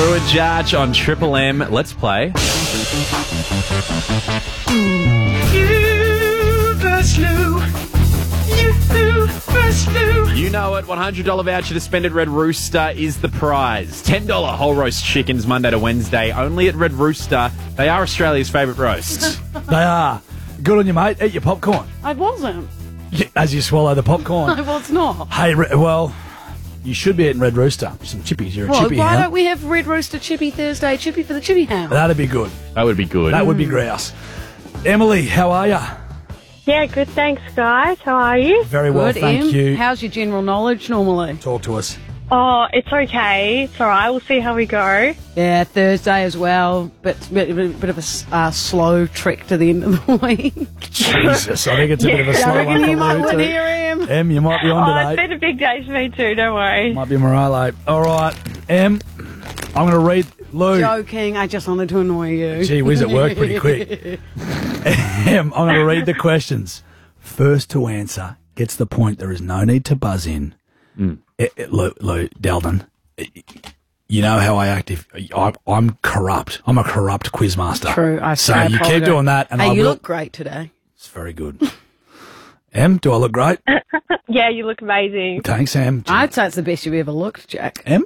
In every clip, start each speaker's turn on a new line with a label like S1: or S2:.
S1: Lou and Jarch on Triple M. Let's play.
S2: You first, Lou. You first, Lou.
S1: You know it. $100 voucher to spend at Red Rooster is the prize. $10 whole roast chickens Monday to Wednesday. Only at Red Rooster. They are Australia's favourite roast.
S3: They are. Good on you, mate. Eat your popcorn.
S4: I wasn't.
S3: As you swallow the popcorn.
S4: I was not.
S3: Hey, well, you should be eating Red Rooster. Some chippies. You're a
S4: Well,
S3: chippy
S4: why
S3: hound.
S4: don't we have Red Rooster Chippy Thursday, Chippy for the Chippy Hound?
S3: That'd be good.
S1: That would be good.
S3: That would be grouse. Emily, how are you?
S5: Yeah, good, thanks, guys. How are you?
S3: Very well,
S4: Good,
S3: thank
S4: Em.
S3: you.
S4: How's your general knowledge normally?
S3: Talk to us.
S5: Oh, it's okay. It's all right. We'll see how we go.
S4: Yeah, Thursday as well, but bit of a slow trek to the end of the week.
S3: Jesus, I think it's a bit of a slow one.
S4: You might
S3: for
S4: win
S3: Lou,
S4: here, Em.
S3: too. Em, you might be on
S5: Oh, it's
S3: today.
S5: been a big day for me too, don't worry.
S3: Might be Morale. All right, Em, I'm going to read Lou.
S4: Joking, I just wanted to annoy you.
S3: Gee whiz, it worked pretty quick. Em, I'm going to read the questions. First to answer gets the point. There is no need to buzz in. Lou Delden, you know how I act if I'm corrupt. I'm a corrupt quizmaster.
S4: True,
S3: So
S4: I
S3: you
S4: probably
S3: keep
S4: do.
S3: doing that, and
S4: Hey,
S3: I
S4: you
S3: will.
S4: look great today.
S3: It's very good. Em, do I look great?
S5: Yeah, you look amazing.
S3: Thanks, Em.
S4: I'd say it's the best you've ever looked, Jack.
S3: Em?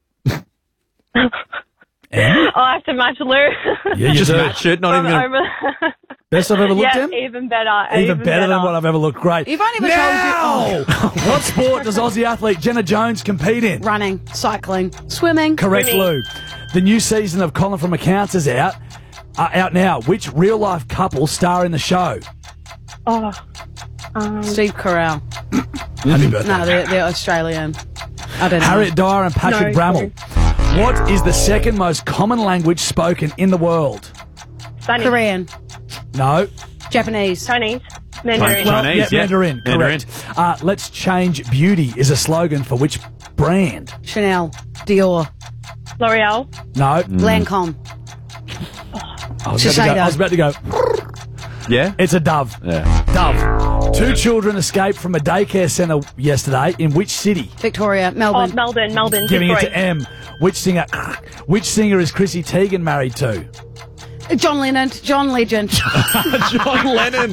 S3: Em?
S5: I have to match Lou.
S3: Yeah, you
S1: Just
S3: do.
S1: match it. Not even going to...
S3: Best I've ever looked,
S5: Yeah,
S3: Em?
S5: even better.
S3: Even better than what I've ever looked. Great.
S4: You've only been
S3: Now!
S4: told you.
S3: What sport does Aussie athlete Jenna Jones compete in?
S4: Running, cycling, swimming.
S3: Correct,
S5: Swimming.
S3: Lou. The new season of Colin from Accounts is out now. Which real-life couple star in the show?
S5: Oh,
S4: Steve Carell.
S3: Happy birthday.
S4: No, they're Australian. I don't know.
S3: Harriet Dyer and Patrick
S5: No,
S3: Brammall. What is the second most common language spoken in the world?
S5: Spanish.
S4: Korean,
S3: No.
S4: Japanese.
S5: Chinese. Mandarin.
S1: Well, Chinese, yeah.
S3: Mandarin.
S1: Mandarin.
S3: Correct. Let's change beauty is a slogan for which brand?
S4: Chanel, Dior,
S5: L'Oreal.
S3: No.
S4: Lancome.
S3: I was about to go.
S1: Yeah?
S3: It's a Dove.
S1: Yeah.
S3: Dove. Two children escaped from a daycare centre yesterday. In which city?
S4: Victoria,
S5: Oh,
S4: Melbourne.
S5: Melbourne.
S3: Giving it
S5: Detroit.
S3: to M. Which singer is Chrissy Teigen married to?
S4: John Lennon, John Legend.
S1: John Lennon.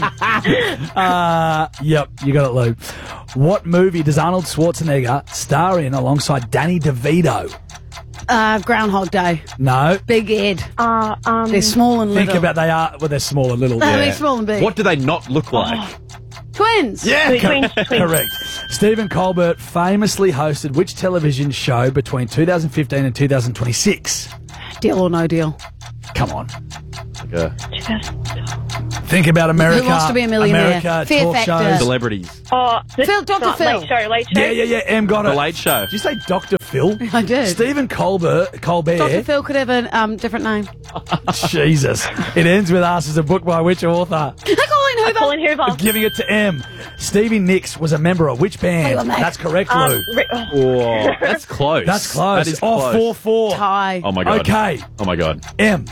S3: Yep, you got it, Lou. What movie does Arnold Schwarzenegger star in alongside Danny DeVito?
S4: Groundhog Day.
S3: No.
S4: Big Ed. They're small and little.
S3: Think about they're small and little.
S4: They're small and big.
S1: What do they not look like?
S4: Twins.
S3: Yeah,
S5: Twins.
S3: correct. Stephen Colbert famously hosted which television show between 2015 and 2026?
S4: Deal or no deal.
S3: Come on.
S1: Yeah.
S3: Think about America.
S4: Who Wants to Be a Millionaire?
S3: America,
S4: Fear
S3: talk
S4: Factor.
S3: shows.
S1: Celebrities.
S5: Oh,
S4: Dr. Phil.
S5: Late show.
S3: Yeah, Em got it.
S1: The Late Show.
S3: Did you say Dr. Phil?
S4: I did.
S3: Stephen Colbert.
S4: Dr. Phil could have a different name.
S3: Jesus. It ends with us as a book by which author?
S4: Colin Hoover.
S5: Colin Hoover.
S3: Giving it to M. Stevie Nicks was a member of which band?
S4: Fleetwood Mac.
S3: That's correct, Lou.
S1: Oh, that's close.
S3: That's close.
S1: That is close.
S3: 4-4.
S4: Tie.
S1: Oh, my God.
S3: Okay.
S1: Oh, my God.
S3: M.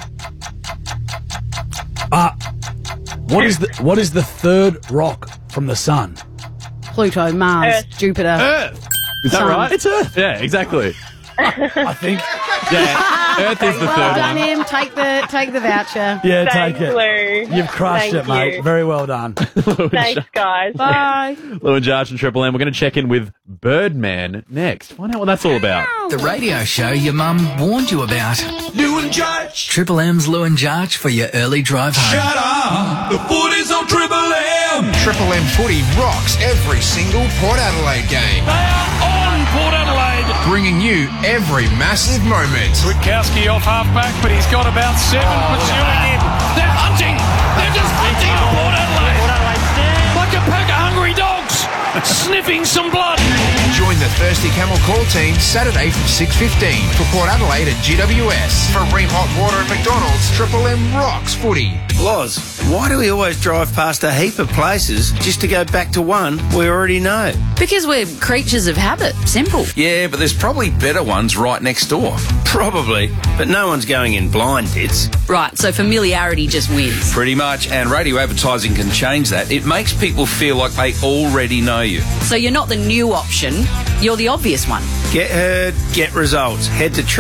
S3: What is the third rock from the sun?
S4: Pluto, Mars,
S5: Earth.
S4: Jupiter.
S1: Earth. Is that
S4: Sun.
S1: right? It's Earth. Yeah, exactly.
S3: I think.
S1: Yeah. Earth is the
S4: Well
S1: third
S4: done,
S1: one.
S4: Em. Take the voucher.
S3: Yeah,
S5: Thanks,
S3: take it.
S5: Lou.
S3: You've crushed
S5: Thank
S3: it, mate.
S5: you.
S3: Very well done.
S5: Thanks, guys.
S4: Bye.
S1: Lou and Jarch and Triple M. We're going to check in with Birdman next. Find out what that's all about.
S6: The radio show your mum warned you about.
S2: Lou and Jarch.
S6: Triple M's Lou and Jarch for your early drive home.
S2: Shut up. The footy's on Triple M.
S7: Triple M footy rocks every single Port Adelaide game,
S2: They are on Port Adelaide.
S7: bringing you every massive moment.
S2: Witkowski off half-back, but he's got about seven pursuing him. They're hunting. They're just hunting for Port Adelaide. Like a pack of hungry dogs, sniffing some blood.
S7: Join the Thirsty Camel Call team Saturday from 6:15 for Port Adelaide at GWS. For Ream Hot Water and McDonald's, Triple M rocks footy.
S8: Loz, why do we always drive past a heap of places just to go back to one we already know?
S9: Because we're creatures of habit. Simple.
S8: Yeah, but there's probably better ones right next door. Probably, but no one's going in blind, Dits.
S9: Right, so familiarity just wins.
S10: Pretty much, and radio advertising can change that. It makes people feel like they already know you.
S9: So you're not the new option, you're the obvious one.
S8: Get heard, get results. Head to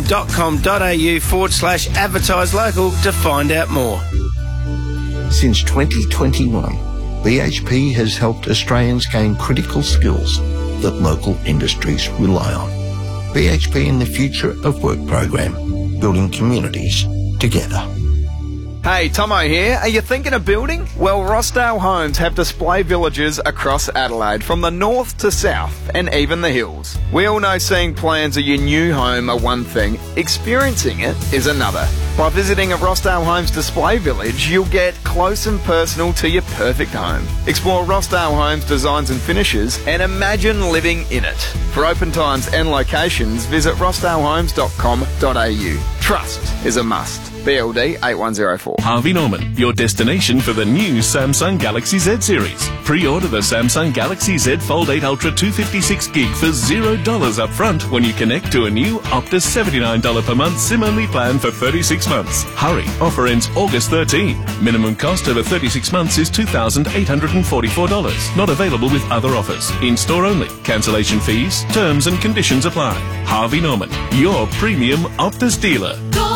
S8: triplem.com.au/advertise local to find out more.
S11: Since 2021, BHP has helped Australians gain critical skills that local industries rely on. BHP in the Future of Work program, building communities together.
S12: Hey, Tomo here. Are you thinking of building? Well, Rossdale Homes have display villages across Adelaide, from the north to south, and even the hills. We all know seeing plans of your new home are one thing, experiencing it is another. By visiting a Rossdale Homes display village, you'll get close and personal to your perfect home. Explore Rossdale Homes designs and finishes, and imagine living in it. For open times and locations, visit rossdalehomes.com.au. Trust is a must. BLD 8104.
S13: Harvey Norman, your destination for the new Samsung Galaxy Z series. Pre-order the Samsung Galaxy Z Fold 8 Ultra 256GB for $0 up front when you connect to a new Optus $79 per month SIM-only plan for 36 months. Hurry, offer ends August 13. Minimum cost over 36 months is $2,844. Not available with other offers. In-store only. Cancellation fees, terms and conditions apply. Harvey Norman, your premium Optus dealer.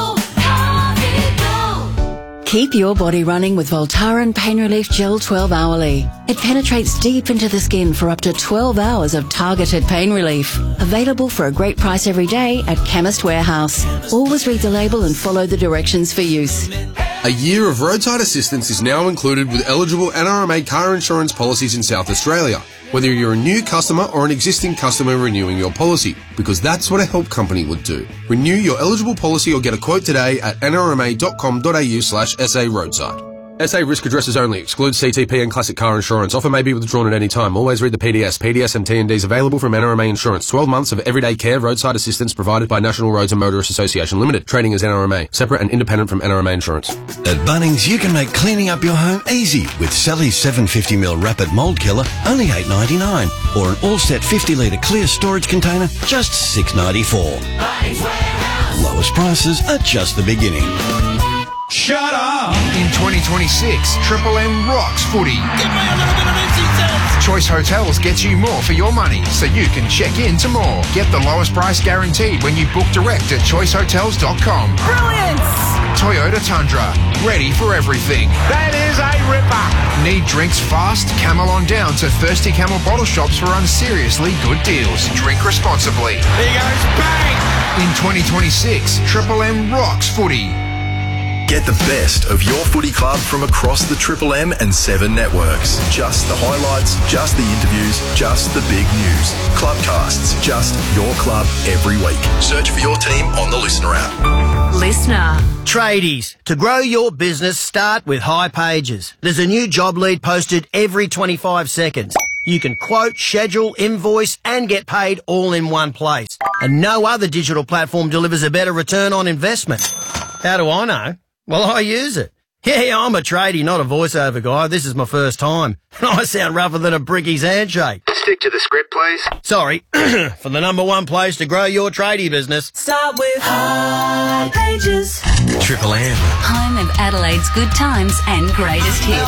S14: Keep your body running with Voltaren Pain Relief Gel 12 hourly. It penetrates deep into the skin for up to 12 hours of targeted pain relief. Available for a great price every day at Chemist Warehouse. Always read the label and follow the directions for use.
S15: A year of roadside assistance is now included with eligible NRMA car insurance policies in South Australia, whether you're a new customer or an existing customer renewing your policy, because that's what a help company would do. Renew your eligible policy or get a quote today at nrma.com.au/SA roadside. SA risk addresses only. Excludes CTP and classic car insurance. Offer may be withdrawn at any time. Always read the PDS. PDS and T&Ds available from NRMA Insurance. 12 months of everyday care roadside assistance provided by National Roads and Motorists Association Limited. Trading as NRMA. Separate and independent from NRMA Insurance.
S16: At Bunnings, you can make cleaning up your home easy with Sally's 750ml Rapid Mold Killer, only $8.99. Or an all-set 50-litre clear storage container, just $6.94. Lowest prices are just the beginning.
S7: Shut up! In 2026, Triple M rocks footy. Give me a little bit of empty sense. Choice Hotels gets you more for your money, so you can check in to more. Get the lowest price guaranteed when you book direct at choicehotels.com.
S17: Brilliant!
S7: Toyota Tundra, ready for everything.
S17: That is a ripper.
S7: Need drinks fast? Camel on down to Thirsty Camel bottle shops for unseriously good deals. Drink responsibly.
S17: He goes bang!
S7: In 2026, Triple M rocks footy.
S18: Get the best of your footy club from across the Triple M and 7 networks. Just the highlights, just the interviews, just the big news. Clubcasts, just your club every week. Search for your team on the Listener app.
S19: Listener. Tradies, to grow your business, start with High Pages. There's a new job lead posted every 25 seconds. You can quote, schedule, invoice and get paid all in one place. And no other digital platform delivers a better return on investment. How do I know? Well, I use it. Yeah, I'm a tradie, not a voiceover guy. This is my first time. And I sound rougher than a bricky's handshake.
S20: Stick to the script, please.
S19: Sorry. For the number one place to grow your tradie business.
S17: Start with High Pages.
S6: Triple M.
S21: Home of Adelaide's good times and greatest hits.